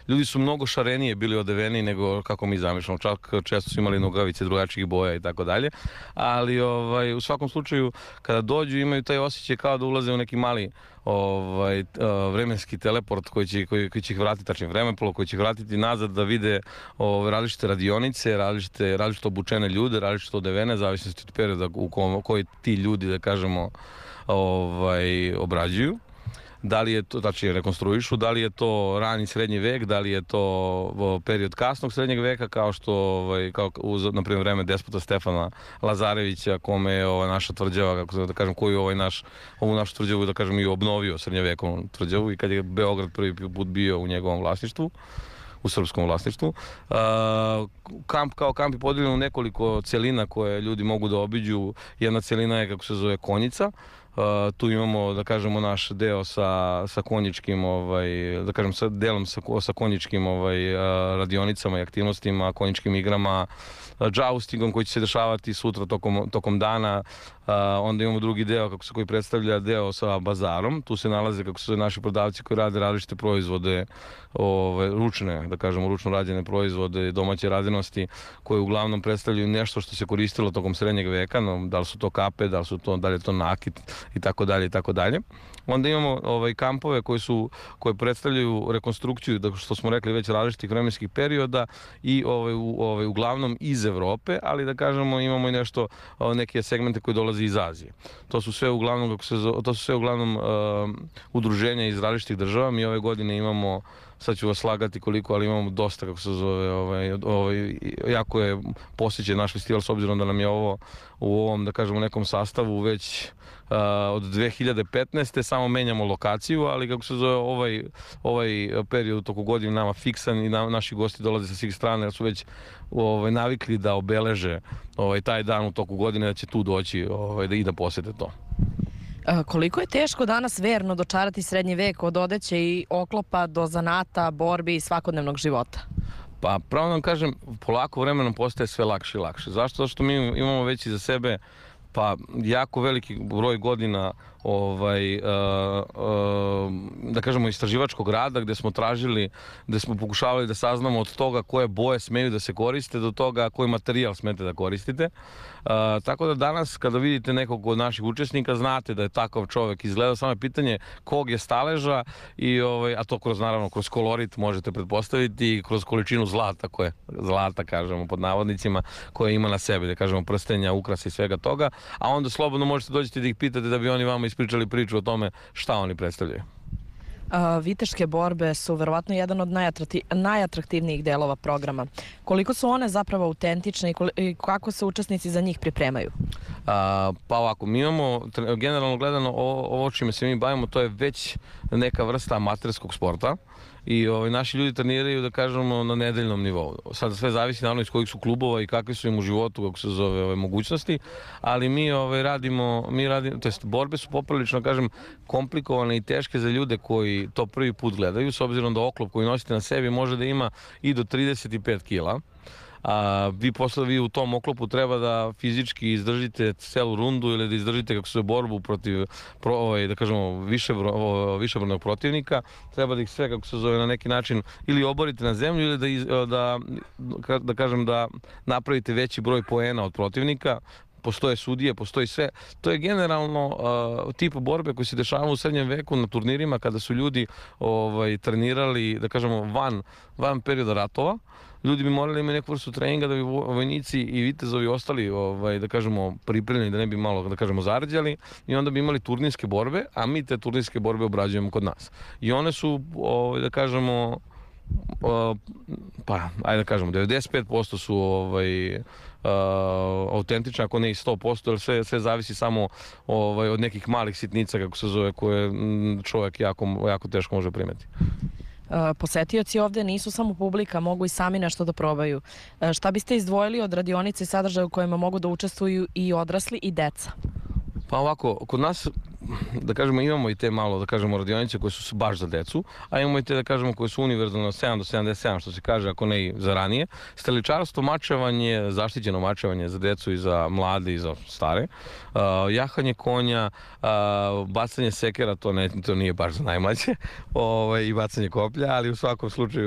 ljudi su mnogo šarenije bili odeveni nego kako mi zamišljamo, čak često su imali nogavice drugačijih boja i tako dalje, ali u svakom slučaju kada dođu imaju taj osjećaj kao da ulaze u neki mali vremenski teleport koji će ih vratiti, tačnije vremeplov koji će ih vratiti nazad da vide različite radionice, različito obučene ljude, različito odevene, zavisnosti od perioda u koji ti ljudi, da kažemo, obrađuju. Da li je to, znači rekonstruišu, da li je to rani srednji vek, da li je to period kasnog srednjeg veka, kao što, kao na primjer vreme despota Stefana Lazarevića, kome je naša tvrđava, kako da kažem, koji ovu našu tvrđavu, da kažem, i obnovio srednjevekovnu tvrđavu i kad je Beograd prvi put bio u njegovom vlasništvu, u srpskom vlasništvu. Kamp kao kamp je podijeljen u nekoliko celina koje ljudi mogu da obiđu. Jedna celina je, kako se zove, Konjica. Tu imamo, da kažemo, naš deo sa konjičkim, da kažem, sa konjičkim radionicama i aktivnostima, konjičkim igrama, džaustingom koji će se dešavati sutra tokom dana. Onda imamo drugi deo koji predstavlja deo sa bazarom. Tu se nalaze, kako su naši prodavci koji rade različite proizvode, ručne, da kažemo, ručno rađene proizvode, domaće radenosti, koje uglavnom predstavljaju nešto što se koristilo tokom srednjeg veka, da li su to kape, da li je to nakit i tako dalje i tako dalje. Onda imamo kampove koje predstavljaju rekonstrukciju, što smo rekli već, različitih vremenskih perioda i uglavnom iz Evrope, ali da kažemo imamo i neke segmente koji dolaze iz Azije. To su sve uglavnom udruženja iz različitih država. Mi ove godine imamo, sad ću vas slagati koliko, ali imamo dosta, kako se zove, jako je posjećen naš festival, s obzirom da nam je ovo u ovom, da kažemo, nekom sastavu već od 2015. samo menjamo lokaciju, ali kako se zove, ovaj period toko godine nama fiksan i naši gosti dolaze sa svih strana jer su već navikli da obeleže taj dan u toku godine, da će tu doći i da posete to. Koliko je teško danas verno dočarati srednji vek od odeće i oklopa do zanata, borbi i svakodnevnog života? Pa, pravo nam kažem, polako vremenom postaje sve lakše i lakše. Zašto? Zato što mi imamo već iza sebe jako veliki broj godina da kažemo istraživačkog rada gde smo tražili, gde smo pokušavali da saznamo od toga koje boje smeju da se koriste do toga koji materijal smete da koristite. Tako da danas kada vidite nekog od naših učesnika znate da je takav čovek izgleda, samo je pitanje kog je staleža, a to naravno kroz kolorit možete pretpostaviti i kroz količinu zlata, kažemo pod navodnicima, koje ima na sebi, da kažemo prstenja, ukrasa i svega toga, a onda slobodno možete dođete da ih pitate da bi oni vama ispričali priču o tome šta oni predstavljaju. Viteške borbe su verovatno jedan od najatraktivnijih delova programa. Koliko su one zapravo autentične i kako se učesnici za njih pripremaju? Pa ovako, mi imamo, generalno gledano, ovo čime se mi bavimo, to je već neka vrsta amaterskog sporta i naši ljudi treniraju, da kažemo, na nedeljnom nivou. Sad sve zavisi naravno iz kojih su klubova i kakvi su im u životu, kako se zove, mogućnosti, ali mi radimo, to jest borbe su poprilično, kažem, komplikovane i teške za ljude koji to prvi put gledaju, s obzirom da oklop koji nosite na sebi može da ima i do 35 kila. Vi u tom oklopu treba da fizički izdržite celu rundu ili da izdržite, kako se borbu protiv, da kažemo, višebrojnog protivnika. Treba da ih sve, kako se zove, na neki način ili oborite na zemlju ili da kažem, da napravite veći broj poena od protivnika. Postoje sudije, postoji sve. To je generalno tip borbe koji se dešava u srednjem veku na turnirima kada su ljudi trenirali, da kažemo, van perioda ratova. Ljudi bi morali imati neku vrstu treninga da bi vojnici i vitezovi ostali, da kažemo, pripremljeni, da ne bi malo, da kažemo, zarđali, i onda bi imali turnirske borbe, a mi te turnirske borbe obrađujemo kod nas. I one su, da kažemo, pa, ajde da kažemo, 95% su autentične, ako ne i 100%, jer sve zavisi samo od nekih malih sitnica, kako se zove, koje čovjek jako teško može primeti. Posetioci ovde nisu samo publika, mogu i sami nešto da probaju. Šta biste izdvojili od radionice i sadržaja u kojima mogu da učestvuju i odrasli i deca? Pa ovako, kod nas, da kažemo, imamo i te malo, da kažemo, radionice koje su baš za decu, a imamo i te, da kažemo, koje su univerzalno 7 do 77, što se kaže, ako ne i za ranije. Streličarstvo, mačevanje, zaštićeno mačevanje za decu i za mlade i za stare. Jahanje konja, bacanje sekera, to nije baš za najmlađe, i bacanje koplja, ali u svakom slučaju